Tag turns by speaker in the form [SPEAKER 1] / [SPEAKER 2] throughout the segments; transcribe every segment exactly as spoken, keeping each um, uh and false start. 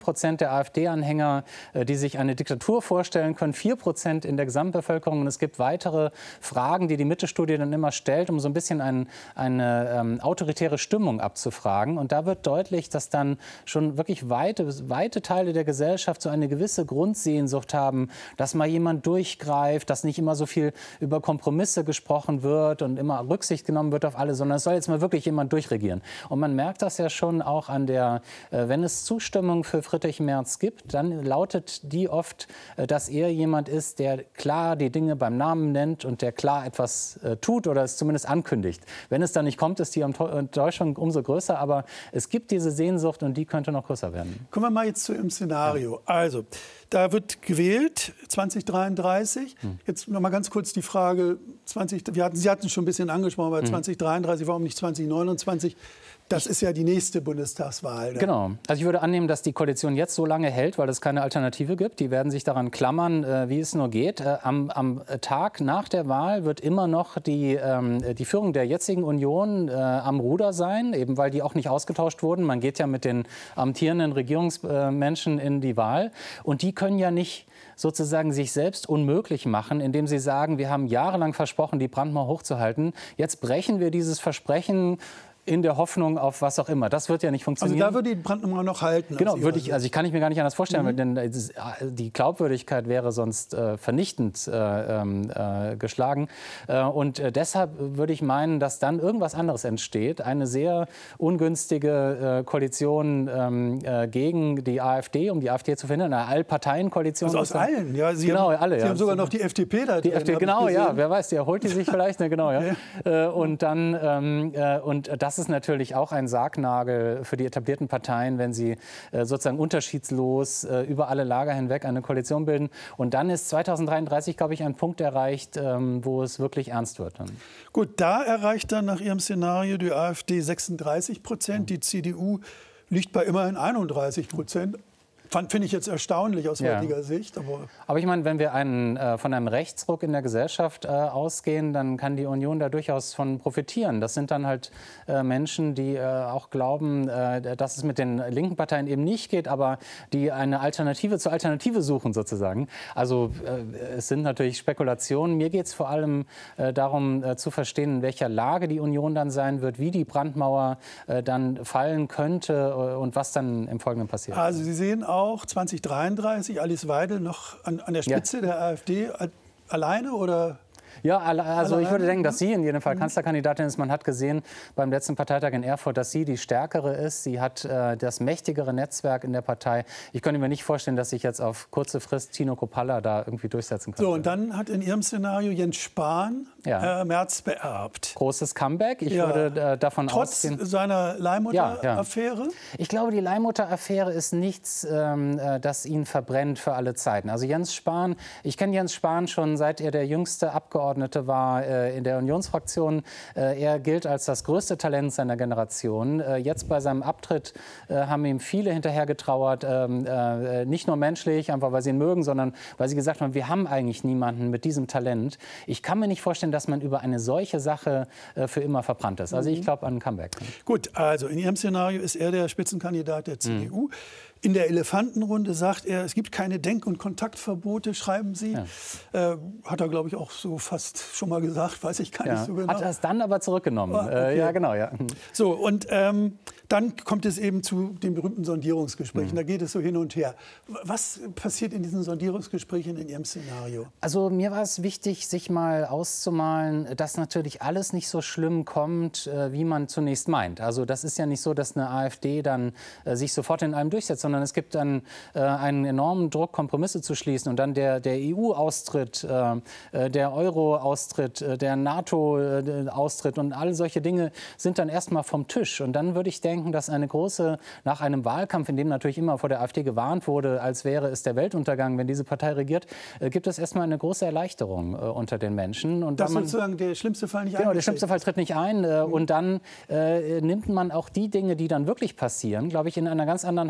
[SPEAKER 1] Prozent der AfD-Anhänger, die sich eine Diktatur vorstellen können, vier Prozent in der Gesamtbevölkerung. Und es gibt weitere Fragen, die die Mitte-Studie dann immer stellt, um so ein bisschen ein, eine ähm, autoritäre Stimmung abzufragen. Und da wird deutlich, dass dann schon wirklich weite, weite Teile der Gesellschaft so eine gewisse Grundsehnsucht haben, dass mal jemand durchgreift, dass nicht immer so viel über Kompromisse gesprochen wird und immer Rücksicht genommen wird auf alle, sondern es soll jetzt mal wirklich jemand durchregieren. Und man merkt das ja schon auch an der, äh, wenn es Zustimmung für Friedrich Merz gibt, dann lautet die oft, dass er jemand ist, der klar die Dinge beim Namen nennt und der klar etwas äh, tut oder es zumindest ankündigt. Wenn es dann nicht kommt, ist die Enttäuschung umso größer, aber es gibt diese Sehnsucht und die könnte noch größer werden.
[SPEAKER 2] Kommen wir mal jetzt zu dem Szenario. Ja. Also, da wird gewählt, zwanzig dreiunddreißig. Hm. Jetzt noch mal ganz kurz die Frage, zwanzig, wir hatten, Sie hatten es schon ein bisschen angesprochen, bei hm. zwanzig dreiunddreißig, warum nicht zwanzig neunundzwanzig? Das ist ja die nächste Bundestagswahl.
[SPEAKER 1] Genau. Also ich würde annehmen, dass die Koalition jetzt so lange hält, weil es keine Alternative gibt. Die werden sich daran klammern, äh, wie es nur geht. Äh, am, am Tag nach der Wahl wird immer noch die, ähm, die Führung der jetzigen Union äh, am Ruder sein, eben weil die auch nicht ausgetauscht wurden. Man geht ja mit den amtierenden Regierungsmenschen in die Wahl. Und die können ja nicht sozusagen sich selbst unmöglich machen, indem sie sagen, wir haben jahrelang versprochen, die Brandmauer hochzuhalten. Jetzt brechen wir dieses Versprechen in der Hoffnung auf was auch immer. Das wird ja nicht funktionieren.
[SPEAKER 2] Also da würde die Brandmauer noch halten.
[SPEAKER 1] Genau, würde ich, also ich kann ich mir gar nicht anders vorstellen, mhm. denn die Glaubwürdigkeit wäre sonst äh, vernichtend äh, äh, geschlagen. Äh, und äh, deshalb würde ich meinen, dass dann irgendwas anderes entsteht. Eine sehr ungünstige äh, Koalition ähm, äh, gegen die AfD, um die AfD zu verhindern. Eine Allparteienkoalition.
[SPEAKER 2] Also aus allen, ja. Sie
[SPEAKER 1] genau,
[SPEAKER 2] haben,
[SPEAKER 1] alle.
[SPEAKER 2] Sie
[SPEAKER 1] ja.
[SPEAKER 2] haben sogar noch die F D P da
[SPEAKER 1] die
[SPEAKER 2] drin.
[SPEAKER 1] F D P, genau, ja. Wer weiß, die erholt die sich vielleicht. Ne, genau, ja. ja. Äh, und dann ähm, äh, und das ist natürlich auch ein Sargnagel für die etablierten Parteien, wenn sie äh, sozusagen unterschiedslos äh, über alle Lager hinweg eine Koalition bilden. Und dann ist zwanzig dreiunddreißig, glaube ich, ein Punkt erreicht, ähm, wo es wirklich ernst wird. Dann.
[SPEAKER 2] Gut, da erreicht dann nach Ihrem Szenario die AfD sechsunddreißig Prozent, die C D U liegt bei immerhin einunddreißig Prozent. Finde ich jetzt erstaunlich aus
[SPEAKER 1] ja.
[SPEAKER 2] heutiger Sicht. Aber,
[SPEAKER 1] aber ich meine, wenn wir einen, äh, von einem Rechtsruck in der Gesellschaft äh, ausgehen, dann kann die Union da durchaus von profitieren. Das sind dann halt äh, Menschen, die äh, auch glauben, äh, dass es mit den linken Parteien eben nicht geht, aber die eine Alternative zur Alternative suchen sozusagen. Also äh, es sind natürlich Spekulationen. Mir geht es vor allem äh, darum äh, zu verstehen, in welcher Lage die Union dann sein wird, wie die Brandmauer äh, dann fallen könnte äh, und was dann im Folgenden passiert.
[SPEAKER 2] Also Sie sehen auch, auch zwanzig dreiunddreißig Alice Weidel noch an, an der Spitze ja. der AfD alleine oder?
[SPEAKER 1] Ja, also ich würde denken, dass sie in jedem Fall Kanzlerkandidatin ist. Man hat gesehen beim letzten Parteitag in Erfurt, dass sie die stärkere ist. Sie hat äh, das mächtigere Netzwerk in der Partei. Ich könnte mir nicht vorstellen, dass sich jetzt auf kurze Frist Tino Coppola da irgendwie durchsetzen kann.
[SPEAKER 2] So, und dann hat in Ihrem Szenario Jens Spahn ja. äh, Merz beerbt.
[SPEAKER 1] Großes Comeback. Ich
[SPEAKER 2] ja.
[SPEAKER 1] würde äh, davon
[SPEAKER 2] Trotz
[SPEAKER 1] ausgehen.
[SPEAKER 2] Trotz seiner Leihmutter-Affäre?
[SPEAKER 1] Ja, ja. Ich glaube, die Leihmutter-Affäre ist nichts, ähm, das ihn verbrennt für alle Zeiten. Also Jens Spahn, ich kenne Jens Spahn schon seit er der jüngste Abgeordnete war äh, in der Unionsfraktion. Äh, er gilt als das größte Talent seiner Generation. Äh, jetzt bei seinem Abtritt äh, haben ihm viele hinterhergetrauert. Ähm, äh, nicht nur menschlich, einfach weil sie ihn mögen, sondern weil sie gesagt haben, wir haben eigentlich niemanden mit diesem Talent. Ich kann mir nicht vorstellen, dass man über eine solche Sache äh, für immer verbrannt ist. Also ich glaube an ein Comeback.
[SPEAKER 2] Gut, also in Ihrem Szenario ist er der Spitzenkandidat der C D U. Mhm. In der Elefantenrunde sagt er, es gibt keine Denk- und Kontaktverbote, schreiben Sie. Ja. Äh, hat er, glaube ich, auch so fast schon mal gesagt, weiß ich gar ja. nicht so genau.
[SPEAKER 1] Hat er es dann aber zurückgenommen.
[SPEAKER 2] Ah, okay.
[SPEAKER 1] äh, ja, genau, ja.
[SPEAKER 2] So, und ähm, dann kommt es eben zu den berühmten Sondierungsgesprächen. Mhm. Da geht es so hin und her. Was passiert in diesen Sondierungsgesprächen in Ihrem Szenario?
[SPEAKER 1] Also mir war es wichtig, sich mal auszumalen, dass natürlich alles nicht so schlimm kommt, äh, wie man zunächst meint. Also das ist ja nicht so, dass eine AfD dann äh, sich sofort in allem durchsetzt, sondern es gibt dann äh, einen enormen Druck, Kompromisse zu schließen. Und dann der, der E U-Austritt, äh, der Euro-Austritt, äh, der NATO-Austritt und all solche Dinge sind dann erstmal vom Tisch. Und dann würde ich denken, dass eine große, nach einem Wahlkampf, in dem natürlich immer vor der AfD gewarnt wurde, als wäre es der Weltuntergang, wenn diese Partei regiert, äh, gibt es erstmal eine große Erleichterung äh, unter den Menschen. Und
[SPEAKER 2] dass
[SPEAKER 1] man,
[SPEAKER 2] sozusagen der schlimmste Fall nicht
[SPEAKER 1] Genau, der schlimmste Fall tritt nicht ein. Äh, mhm. Und dann äh, nimmt man auch die Dinge, die dann wirklich passieren, glaube ich, in einer ganz anderen Haltung auf.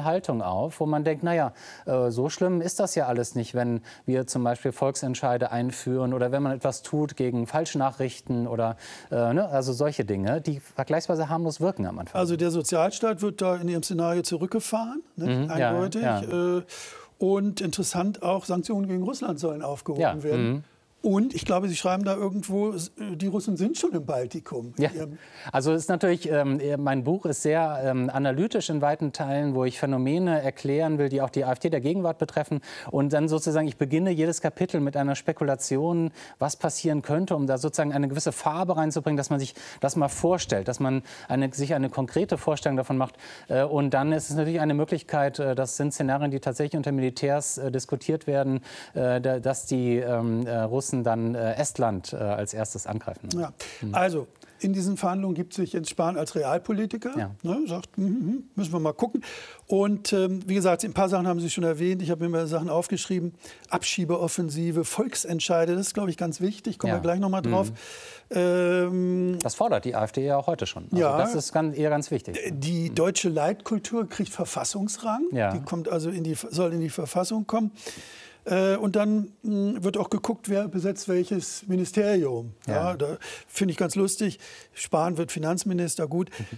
[SPEAKER 1] auf, wo man denkt, naja, äh, so schlimm ist das ja alles nicht, wenn wir zum Beispiel Volksentscheide einführen oder wenn man etwas tut gegen Falschnachrichten oder äh, ne, also solche Dinge, die vergleichsweise harmlos wirken am Anfang.
[SPEAKER 2] Also der Sozialstaat wird da in Ihrem Szenario zurückgefahren, ne?
[SPEAKER 1] Mhm,
[SPEAKER 2] eindeutig.
[SPEAKER 1] Ja, ja.
[SPEAKER 2] Äh, und interessant auch, Sanktionen gegen Russland sollen aufgehoben
[SPEAKER 1] Ja,
[SPEAKER 2] werden.
[SPEAKER 1] mhm.
[SPEAKER 2] Und ich glaube, Sie schreiben da irgendwo, die Russen sind schon im Baltikum.
[SPEAKER 1] Ja. Also ist natürlich, ähm, mein Buch ist sehr ähm, analytisch in weiten Teilen, wo ich Phänomene erklären will, die auch die AfD der Gegenwart betreffen. Und dann sozusagen, ich beginne jedes Kapitel mit einer Spekulation, was passieren könnte, um da sozusagen eine gewisse Farbe reinzubringen, dass man sich das mal vorstellt, dass man eine, sich eine konkrete Vorstellung davon macht. Äh, und dann ist es natürlich eine Möglichkeit, äh, das sind Szenarien, die tatsächlich unter Militärs äh, diskutiert werden, äh, dass die ähm, äh, Russen dann äh, Estland äh, als erstes angreifen.
[SPEAKER 2] Ja. Also in diesen Verhandlungen gibt sich Jens Spahn als Realpolitiker, ja. ne, sagt, mm, mm, müssen wir mal gucken. Und ähm, wie gesagt, ein paar Sachen haben Sie schon erwähnt. Ich habe mir mal Sachen aufgeschrieben. Abschiebeoffensive, Volksentscheide, das ist, glaube ich, ganz wichtig. Kommen
[SPEAKER 1] ja.
[SPEAKER 2] wir gleich noch mal drauf. Mhm. Ähm,
[SPEAKER 1] das fordert die AfD ja auch heute schon. Also
[SPEAKER 2] ja,
[SPEAKER 1] das ist ganz, eher ganz wichtig.
[SPEAKER 2] Die deutsche Leitkultur kriegt Verfassungsrang.
[SPEAKER 1] Ja.
[SPEAKER 2] Die kommt also in die, soll in die Verfassung kommen. Äh, und dann mh, wird auch geguckt, wer besetzt welches Ministerium. Ja. Ja, da finde ich ganz lustig. Spahn wird Finanzminister, gut. Mhm.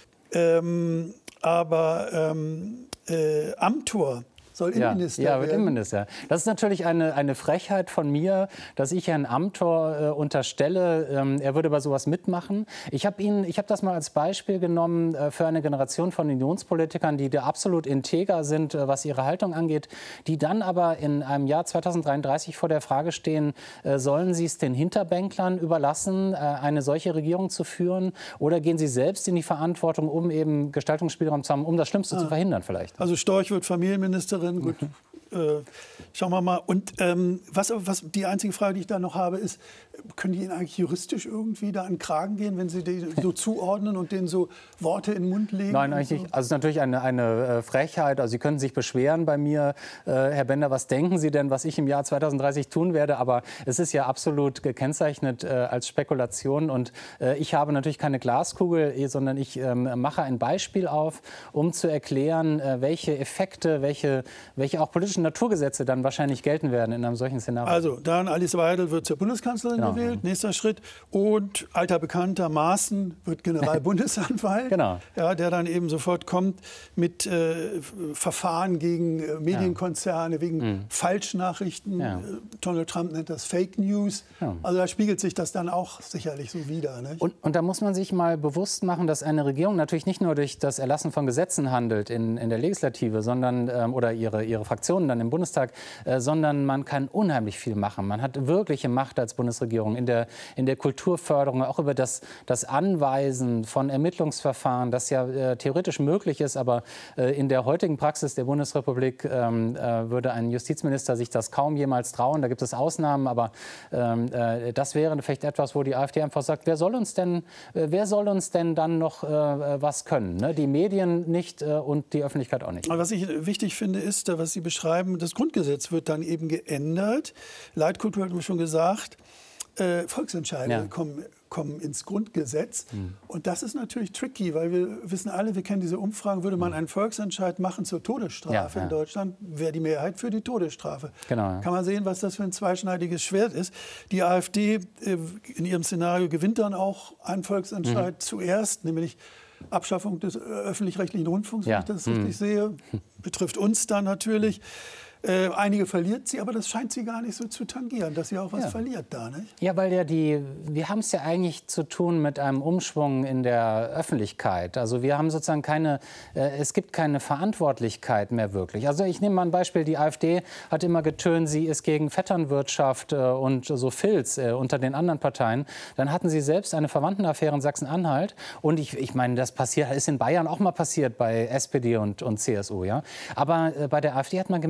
[SPEAKER 2] Ähm, aber ähm, äh, Amthor soll Innenminister
[SPEAKER 1] ja, ja, wird
[SPEAKER 2] werden.
[SPEAKER 1] Innenminister. Das ist natürlich eine, eine Frechheit von mir, dass ich Herrn Amthor äh, unterstelle, ähm, er würde bei sowas mitmachen. Ich habe ihn, ich habe das mal als Beispiel genommen äh, für eine Generation von Unionspolitikern, die da absolut integer sind, äh, was ihre Haltung angeht, die dann aber in einem Jahr zweitausenddreiunddreißig vor der Frage stehen, äh, sollen sie es den Hinterbänklern überlassen, äh, eine solche Regierung zu führen, oder gehen sie selbst in die Verantwortung, um eben Gestaltungsspielraum zu haben, um das Schlimmste ah. zu verhindern vielleicht.
[SPEAKER 2] Also Storch wird Familienministerin. Gut, äh, schauen wir mal. Und ähm, was, was die einzige Frage, die ich da noch habe, ist, können die Ihnen eigentlich juristisch irgendwie da an den Kragen gehen, wenn Sie die so zuordnen und denen so Worte in den Mund legen?
[SPEAKER 1] Nein, eigentlich nicht. Also es ist natürlich eine, eine Frechheit. Also Sie können sich beschweren bei mir, äh, Herr Bender, was denken Sie denn, was ich im Jahr zweitausenddreißig tun werde? Aber es ist ja absolut gekennzeichnet äh, als Spekulation. Und äh, ich habe natürlich keine Glaskugel, sondern ich äh, mache ein Beispiel auf, um zu erklären, äh, welche Effekte, welche, welche auch politischen Naturgesetze dann wahrscheinlich gelten werden in einem solchen Szenario.
[SPEAKER 2] Also, dann Alice Weidel wird zur Bundeskanzlerin genau. gewählt, nächster Schritt. Und alter Bekannter Maaßen wird Generalbundesanwalt, genau. ja, der dann eben sofort kommt mit äh, Verfahren gegen äh, Medienkonzerne, ja. wegen mhm. Falschnachrichten. Ja. Äh, Donald Trump nennt das Fake News. Ja. Also da spiegelt sich das dann auch sicherlich so wider. Nicht?
[SPEAKER 1] Und, und da muss man sich mal bewusst machen, dass eine Regierung natürlich nicht nur durch das Erlassen von Gesetzen handelt in, in der Legislative, sondern ähm, oder ihre, ihre Fraktionen dann im Bundestag, äh, sondern man kann unheimlich viel machen. Man hat wirkliche Macht als Bundesregierung in der, in der Kulturförderung, auch über das, das Anweisen von Ermittlungsverfahren, das ja äh, theoretisch möglich ist, aber äh, in der heutigen Praxis der Bundesrepublik ähm, äh, würde ein Justizminister sich das kaum jemals trauen. Da gibt es Ausnahmen, aber ähm, äh, das wäre vielleicht etwas, wo die AfD einfach sagt, wer soll uns denn, äh, wer soll uns denn dann noch äh, was können? Ne? Die Medien nicht äh, und die Öffentlichkeit auch nicht.
[SPEAKER 2] Was ich wichtig finde, ist, was Sie beschreiben, das Grundgesetz wird dann eben geändert. Leitkultur hat man schon gesagt. Äh, Volksentscheide ja. kommen, kommen ins Grundgesetz. Mhm. Und das ist natürlich tricky, weil wir wissen alle, wir kennen diese Umfragen, würde man einen Volksentscheid machen zur Todesstrafe ja, ja. in Deutschland, wäre die Mehrheit für die Todesstrafe.
[SPEAKER 1] Genau, ja.
[SPEAKER 2] Kann man sehen, was das für ein zweischneidiges Schwert ist. Die AfD äh, in ihrem Szenario gewinnt dann auch einen Volksentscheid mhm. zuerst, nämlich Abschaffung des öffentlich-rechtlichen Rundfunks, ja. wenn ich das mhm. richtig sehe. Betrifft uns dann natürlich. Äh, einige verliert sie, aber das scheint sie gar nicht so zu tangieren, dass sie auch was ja. verliert da, nicht?
[SPEAKER 1] Ja, weil ja die, wir haben es ja eigentlich zu tun mit einem Umschwung in der Öffentlichkeit. Also wir haben sozusagen keine, äh, es gibt keine Verantwortlichkeit mehr wirklich. Also ich nehme mal ein Beispiel, die AfD hat immer getönt, sie ist gegen Vetternwirtschaft äh, und so Filz äh, unter den anderen Parteien. Dann hatten sie selbst eine Verwandtenaffäre in Sachsen-Anhalt und ich, ich meine, das passiert, ist in Bayern auch mal passiert bei S P D und, und C S U, ja. Aber äh, bei der AfD hat man gemerkt, es interessiert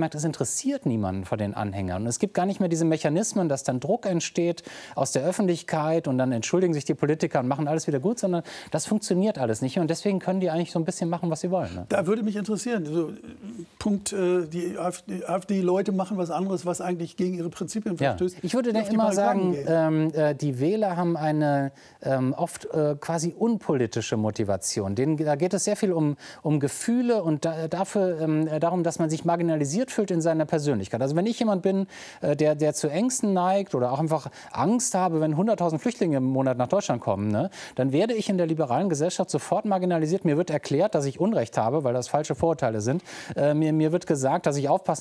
[SPEAKER 1] interessiert niemanden von den Anhängern. Und es gibt gar nicht mehr diese Mechanismen, dass dann Druck entsteht aus der Öffentlichkeit und dann entschuldigen sich die Politiker und machen alles wieder gut, sondern das funktioniert alles nicht. Und deswegen können die eigentlich so ein bisschen machen, was sie wollen. Ne?
[SPEAKER 2] Da würde mich interessieren, so, Punkt, äh, die AfD-Leute machen was anderes, was eigentlich gegen ihre Prinzipien verstößt.
[SPEAKER 1] Ja. Ich würde dann immer sagen, ähm, äh, die Wähler haben eine ähm, oft äh, quasi unpolitische Motivation. Denen, da geht es sehr viel um, um Gefühle und da, dafür, ähm, darum, dass man sich marginalisiert fühlt in seiner Persönlichkeit. Also wenn ich jemand bin, äh, der, der zu Ängsten neigt oder auch einfach Angst habe, wenn hunderttausend Flüchtlinge im Monat nach Deutschland kommen, ne, dann werde ich in der liberalen Gesellschaft sofort marginalisiert. Mir wird erklärt, dass ich Unrecht habe, weil das falsche Vorurteile sind. Äh, mir, mir wird gesagt, dass ich aufpassen